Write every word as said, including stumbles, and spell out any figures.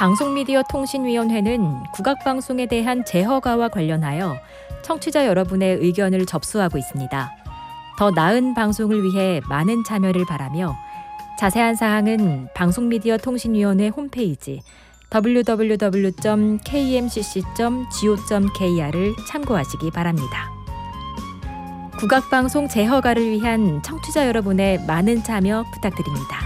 방송미디어통신위원회는 국악방송에 대한 재허가와 관련하여 청취자 여러분의 의견을 접수하고 있습니다. 더 나은 방송을 위해 많은 참여를 바라며 자세한 사항은 방송미디어통신위원회 홈페이지 더블유 더블유 더블유 점 케이엠씨씨 점 지오 점 케이알을 참고하시기 바랍니다. 국악방송 재허가를 위한 청취자 여러분의 많은 참여 부탁드립니다.